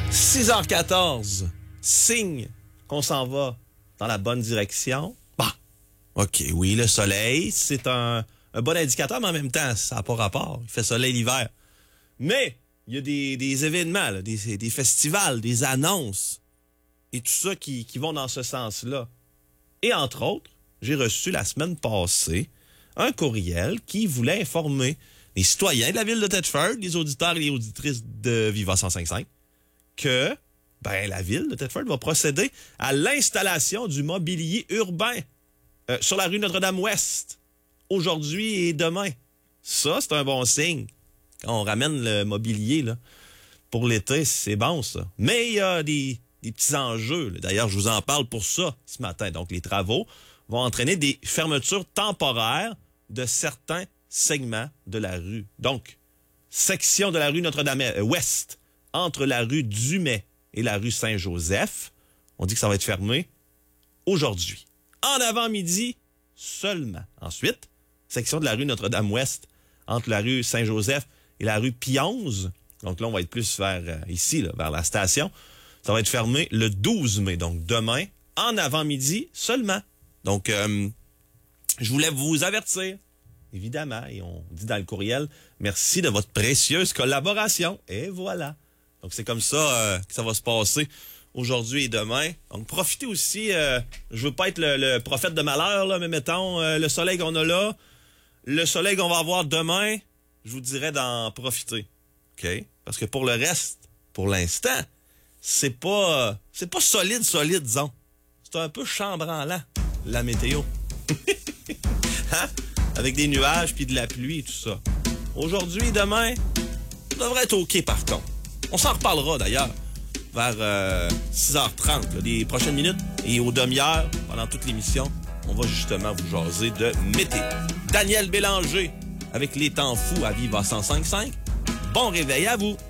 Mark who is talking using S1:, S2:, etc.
S1: 6h14, signe qu'on s'en va dans la bonne direction. Bah, OK, oui, le soleil, c'est un bon indicateur, mais en même temps, ça n'a pas rapport. Il fait soleil l'hiver. Mais il y a des événements, là, des festivals, des annonces et tout ça qui vont dans ce sens-là. Et entre autres, j'ai reçu la semaine passée un courriel qui voulait informer les citoyens de la ville de Thetford, les auditeurs et les auditrices de Viva 105.5, que la ville de Thetford va procéder à l'installation du mobilier urbain sur la rue Notre-Dame-Ouest, aujourd'hui et demain. Ça, c'est un bon signe. Quand on ramène le mobilier là, pour l'été, c'est bon, ça. Mais il y a des petits enjeux. D'ailleurs, je vous en parle pour ça ce matin. Donc, les travaux vont entraîner des fermetures temporaires de certains segments de la rue. Donc, section de la rue Notre-Dame-Ouest, entre la rue Dumais et la rue Saint-Joseph. On dit que ça va être fermé aujourd'hui. En avant-midi seulement. Ensuite, section de la rue Notre-Dame-Ouest, entre la rue Saint-Joseph et la rue Pionze. Donc là, on va être plus vers ici, là, vers la station. Ça va être fermé le 12 mai, donc demain, en avant-midi seulement. Donc, je voulais vous avertir, évidemment, et on dit dans le courriel, merci de votre précieuse collaboration. Et voilà. Donc, c'est comme ça que ça va se passer aujourd'hui et demain. Donc, profitez aussi, je veux pas être le prophète de malheur, là, mais mettons, le soleil qu'on a là, le soleil qu'on va avoir demain, je vous dirais d'en profiter. OK? Parce que pour le reste, pour l'instant, c'est pas solide, disons. C'est un peu chambranlant, la météo. Hein? Avec des nuages puis de la pluie et tout ça. Aujourd'hui et demain, ça devrait être OK par contre. On s'en reparlera d'ailleurs vers 6h30, là, des prochaines minutes. Et aux demi-heures, pendant toute l'émission, on va justement vous jaser de météo. Daniel Bélanger avec les temps fous à Viva 105.5. Bon réveil à vous!